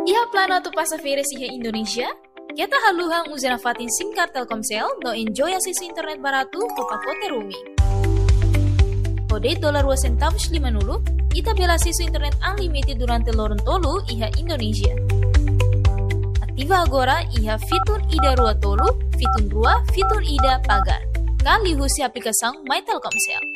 Iha plano tu passageres iha Indonesia? Kita haluhang uzana fatin singkat Telkomsel no enjoy akses internet barato ke pakote roaming. Kode $2.50 kita bela sisu internet unlimited durante lorong tolu iha Indonesia. Aktiva agora iha fitur ida rua tolu, fitur rua, fitur ida pagar. Kali husi aplikação My Telkomsel.